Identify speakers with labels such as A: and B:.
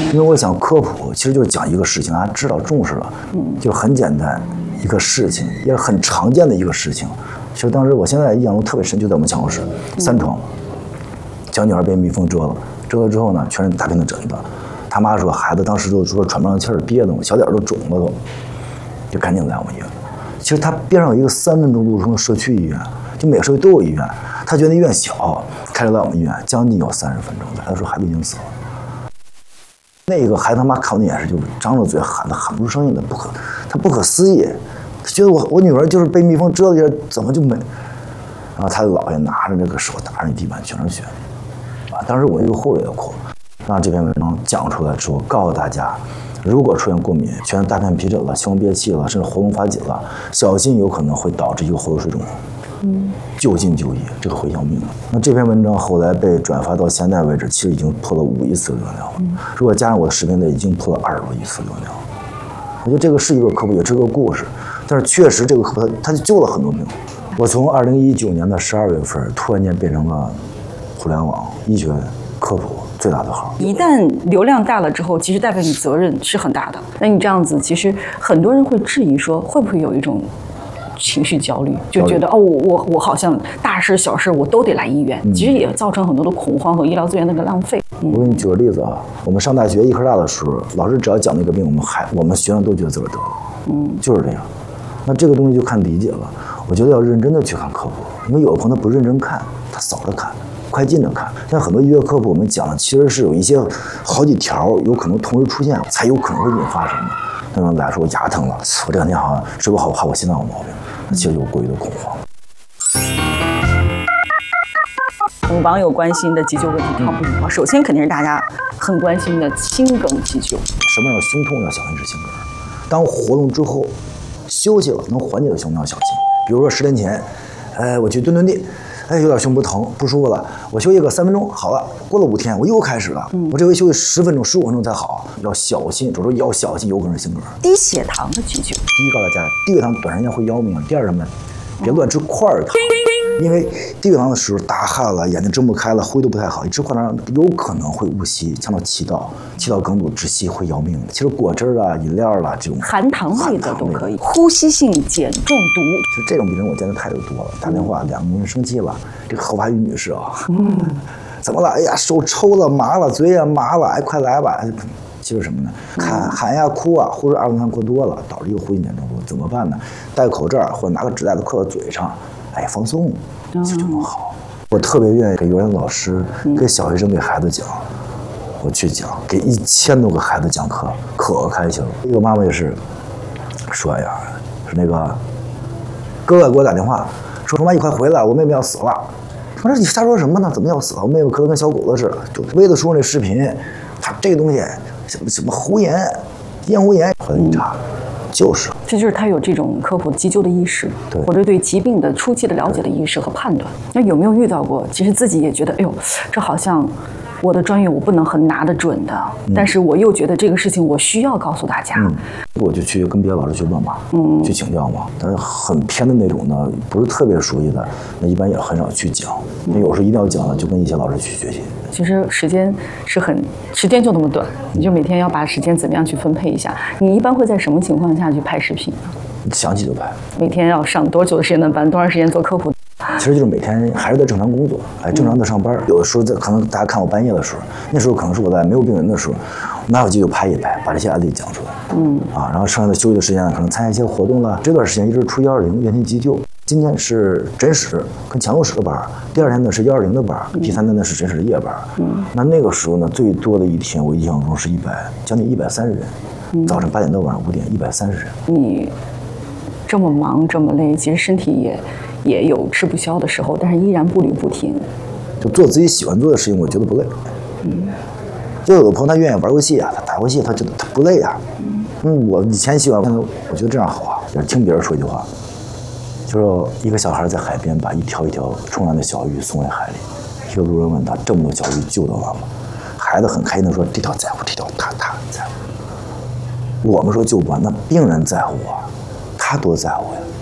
A: 因为我想科普，其实就是讲一个事情，大家知道重视了，就很简单一个事情，也是很常见的一个事情。其实当时我现在印象中特别深，就在我们办公室3床，小女孩被蜜蜂蛰了之后呢，全是大片的疹子。他妈说孩子当时都说喘不上气儿，憋的小脸都肿了都，就赶紧来我们医院。其实他边上有一个3分钟路程的社区医院，就每个社区都有医院。他觉得医院小，开车来我们医院，将近要30分钟。他说孩子已经死了。那个孩子他妈看我那眼神，就张着嘴喊不出声音的，他不可思议，他觉得我女儿就是被蜜蜂蛰了，怎么就没？然后他的姥爷拿着那个手打着地板全是血，当时我一个护士也哭，让这篇文章讲出来之后，告诉大家，如果出现过敏，全大片皮疹了、胸憋气了，甚至喉咙发紧了，小心有可能会导致一个喉头水肿。就近就医，这个会要命的。那这篇文章后来被转发到现在为止，其实已经破了5亿次流量了。如果加上我的视频呢，已经破了20多亿次流量。我觉得这个是一个科普，也是个故事，但是确实这个科普它就救了很多病。我从2019年的12月份突然间变成了互联网医学科普最大的号。
B: 一旦流量大了之后，其实代表你责任是很大的。那你这样子，其实很多人会质疑说，会不会有一种情绪焦虑，就觉得哦，我好像大事小事我都得来医院，其实也造成很多的恐慌和医疗资源的浪费。
A: 我给你举个例子啊，我们上大学医科大的时候，老师只要讲那个病，我们学生都觉得自个儿得了，就是这样。那这个东西就看理解了。我觉得要认真的去看科普，因为有的朋友他不认真看，他扫着看，快进着看。现在很多医学科普我们讲的其实是有一些好几条有可能同时出现，才有可能会引发什么。那种来说我牙疼了，我这2天好像睡不好，怕我心脏有毛病，那其实有过于的恐慌。
B: 我们网友关心的急救问题靠不靠？首先肯定是大家很关心的心梗急救。
A: 什么样的胸痛要小心治心梗？当活动之后休息了能缓解的胸痛要小心。比如说10天前，我去蹲地，有点胸部疼不舒服了，我休息个3分钟好了，过了5天我又开始了，我这回休息10分钟15分钟才好，要小心，主要要小心有可能是心梗。
B: 低血糖的急救，
A: 第一告诉大家，低血糖短时间会要命。第二什么？别乱吃块糖，因为低血糖的时候打汗了，眼睛睁不开了，呼吸都不太好，一吃块糖有可能会误吸，呛到气道梗阻窒息会要命的。其实果汁啊、饮料啦这种
B: 含糖类的都可以。呼吸性碱中毒，
A: 其实这种病人我见的太多了，打电话2个人生气了，这个侯华宇女士啊，怎么了？哎呀，手抽了、麻了，嘴也麻了，哎，快来吧。其实什么呢？喊呀、哭啊，或者二酸过多了，导致一个呼吸碱中毒，怎么办呢？戴口罩或者拿个纸袋子扣到嘴上，哎，放松，其实就能好。我特别愿意给幼儿园老师、给小学生、给孩子讲，我去讲，给1000多个孩子讲课，可开心了。一个妈妈也是说呀，是那个哥哥给我打电话说妈，你快回来，我妹妹要死了。我说你瞎说什么呢？怎么要死了？我妹妹咳得跟小狗子似的，就为了说那视频，他这个东西。什么喉炎、咽喉炎，后来一查，这
B: 就是他有这种科普急救的意识，
A: 对，
B: 或者对疾病的初期的了解的意识和判断。那有没有遇到过？其实自己也觉得，哎呦，这好像我的专业我不能很拿得准的，但是我又觉得这个事情我需要告诉大家。
A: 我就去跟别的老师去问嘛，去请教嘛。但是很偏的那种呢，不是特别熟悉的，那一般也很少去讲。那有时候一定要讲的，就跟一些老师去学习。
B: 其实时间就那么短，你就每天要把时间怎么样去分配一下。你一般会在什么情况下去拍视频呢？
A: 想起就拍。
B: 每天要上多久的时间的班，多长时间做科普？
A: 其实就是每天还是在正常工作，正常的上班。有的时候可能大家看我半夜的时候，那时候可能是我在没有病人的时候，拿手机就拍一拍，把这些案例讲出来。然后剩下的休息的时间呢，可能参加一些活动了。这段时间一直出120院前急救。今天是诊室跟抢救室的班，第2天呢是120的班，第3天呢是诊室的夜班。那个时候呢，最多的一天我印象中是将近130人，早上8点到晚上5点，130人。
B: 你这么忙这么累，其实身体也有吃不消的时候，但是依然步履不停，
A: 就做自己喜欢做的事情，我觉得不累。就有的朋友他愿意玩游戏啊，他打游戏他觉得他不累啊。我以前喜欢，我觉得这样好啊。也是听别人说一句话。就是一个小孩在海边把一条一条冲浪的小鱼送回海里，一个路人问他：“这么多小鱼救得完吗？”孩子很开心地说：“这条在乎，这条他在乎。”我们说救不完，那病人在乎啊，他多在乎呀。